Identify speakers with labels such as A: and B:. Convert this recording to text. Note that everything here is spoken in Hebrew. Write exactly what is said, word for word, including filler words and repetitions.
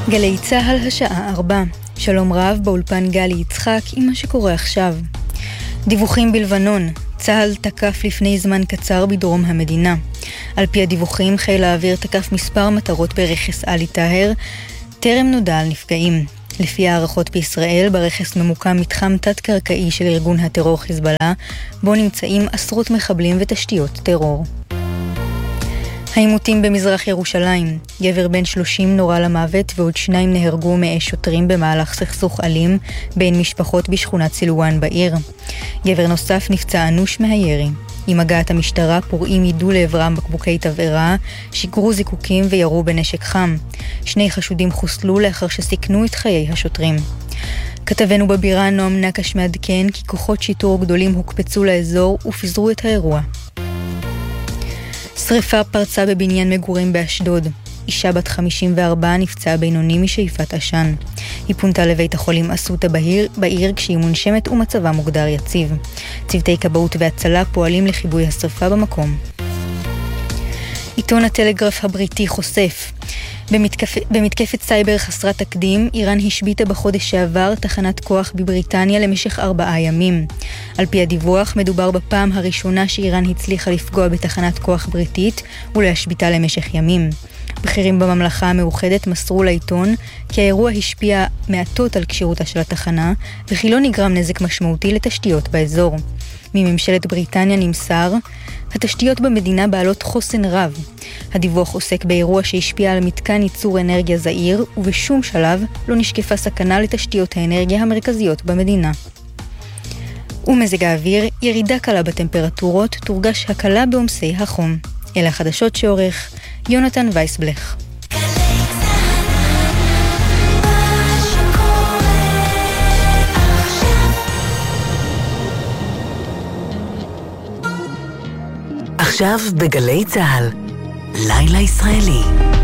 A: גלי צהל השעה ארבע. שלום רב, באולפן גלי יצחק עם מה שקורה עכשיו. דיווחים בלבנון. צהל תקף לפני זמן קצר בדרום המדינה. על פי הדיווחים, חיל האוויר תקף מספר מטרות ברכס אלי טהר. טרם נודע על נפגעים. לפי הערכות בישראל, ברכס ממוקם מתחם תת-קרקעי של ארגון הטרור חיזבאללה, בו נמצאים עשרות מחבלים ותשתיות טרור. העימותים במזרח ירושלים. גבר בן שלושים נורה למוות ועוד שניים נהרגו מאש שוטרים במהלך סכסוך אלים בין משפחות בשכונת סילואן בעיר. גבר נוסף נפצע אנוש מהירי. עם הגעת המשטרה, פורעים יידו לעברם בקבוקי תבערה, שיקרו זיקוקים וירו בנשק חם. שני חשודים חוסלו לאחר שסיכנו את חיי השוטרים. כתבנו בבירה נועם נקש מעדכן כי כוחות שיטור גדולים הוקפצו לאזור ופיזרו את האירוע. שריפה פרצה בבניין מגורים באשדוד. אישה בת חמישים וארבע נפצעה בינוני משאיפת עשן. היא פונתה לבית החולים אסותא בעיר, בעיר כשהיא מונשמת ומצבה מוגדר יציב. צוותי כבאות והצלה פועלים לכיבוי השריפה במקום. עיתון הטלגרף הבריטי חושף. במתקפ... במתקפת סייבר חסרת תקדים, איראן השביתה בחודש שעבר תחנת כוח בבריטניה למשך ארבעה ימים. על פי הדיווח, מדובר בפעם הראשונה שאיראן הצליחה לפגוע בתחנת כוח בריטית ולהשביתה למשך ימים. בכירים בממלכה המאוחדת מסרו לעיתון כי האירוע השפיע מעטות על כשירותה של התחנה, וכי לא נגרם נזק משמעותי לתשתיות באזור. מממשלת בריטניה נמסר, התשתיות במדינה בעלות חוסן רב. הדיווח עוסק באירוע שהשפיע על מתקן ייצור אנרגיה זעיר, ובשום שלב לא נשקפה סכנה לתשתיות האנרגיה המרכזיות במדינה. ומזג האוויר, ירידה קלה בטמפרטורות, תורגש הקלה בעומסי החום. אלה החדשות שעורך יונתן וייסבלך.
B: עכשיו בגלי צהל, לילה ישראלי.